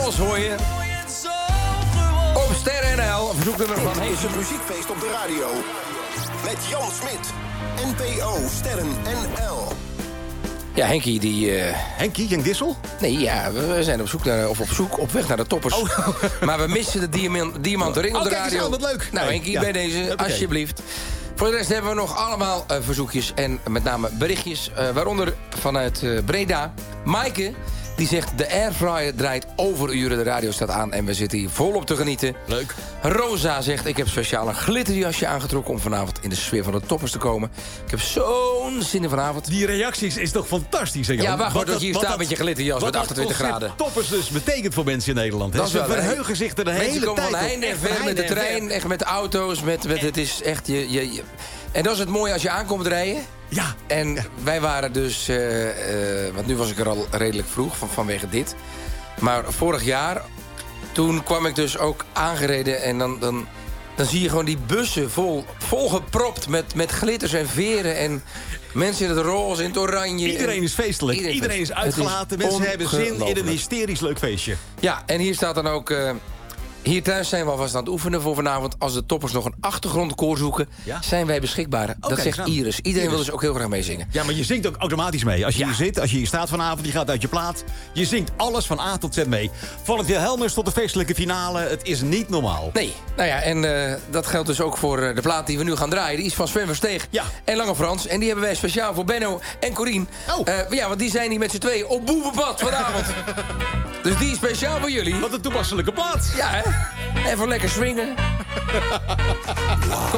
Els hoor je. Op Sterren NL, verzoeknummer van Het is een muziekfeest op de radio. Met Jan Smit. NPO Sterren NL. Ja, Henkie die... Henkie, Jan Dissel? Nee, ja, we zijn op weg naar de toppers. Oh. Maar we missen de diamanten ring op de kijk eens radio. aan, wat leuk. Nou, Nee, Henkie, ja. bij deze, Oké. alsjeblieft. Voor de rest hebben we nog allemaal verzoekjes en met name berichtjes. Waaronder vanuit Breda. Maaike, die zegt... de airfryer draait overuren, de radio staat aan... en we zitten hier volop te genieten. Leuk. Rosa zegt... ik heb speciaal een glitterjasje aangetrokken... om vanavond in de sfeer van de toppers te komen. Ik heb zo'n zin in vanavond. Die reacties is toch fantastisch, hè, Jan? Ja, wacht, dat je hier staat met je glitterjas met 28 graden. Toppers dus betekent voor mensen in Nederland. Dat is Ze wel, hè? verheugen zich er de hele Mensen tijd komen van op. heinde en Echt ver met de heinde en trein, ver. echt met de auto's. Het is echt... En dat is het mooie als je aankomt rijden. Ja. En wij waren dus... want nu was ik er al redelijk vroeg vanwege dit. Maar vorig jaar... toen kwam ik dus ook aangereden... en dan zie je gewoon die bussen volgepropt met glitters en veren... en mensen in het roze, in het oranje. Iedereen is feestelijk. Iedereen is uitgelaten. Mensen hebben zin in een ongelooflijk. hysterisch leuk feestje. Ja, en hier staat dan ook... hier thuis zijn we alvast aan het oefenen voor vanavond. Als de toppers nog een achtergrondkoor zoeken... Ja? zijn wij beschikbaar. Dat kijk zegt eens aan. Iris. Iedereen wil Iris. dus ook heel graag meezingen. Ja, maar je zingt ook automatisch mee. Als je Ja. hier zit, als je hier staat vanavond, je gaat uit je plaat. Je zingt alles van A tot Z mee. Van het Wilhelmus tot de feestelijke finale. Het is niet normaal. Nee, nou ja, en dat geldt dus ook voor de plaat die we nu gaan draaien. Die is van Sven Versteeg Ja. en Lange Frans. En die hebben wij speciaal voor Benno en Corien. Oh. Ja, want die zijn hier met z'n tweeën op boevenpad vanavond. Dus die is speciaal voor jullie. Wat een toepasselijke plaat. Ja, hè? Even lekker swingen. Kom